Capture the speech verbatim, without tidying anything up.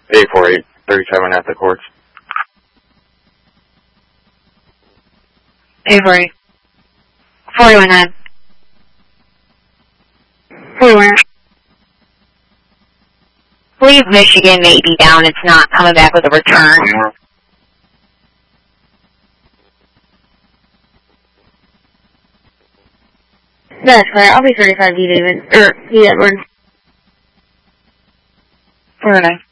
eight four eight, thirty-seven at the courts. eight four eight. forty-one nine. forty-one. I believe Michigan may be down. It's not coming back with a return. That's right. I'll be thirty-five D David. Er, D Edward. four oh nine.